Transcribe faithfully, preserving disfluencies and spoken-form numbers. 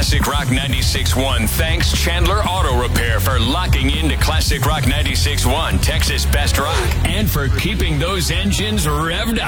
Classic Rock ninety-six point one. Thanks Chandler Auto Repair for locking into Classic Rock ninety-six point one, Texas Best Rock, and for keeping those engines revved up.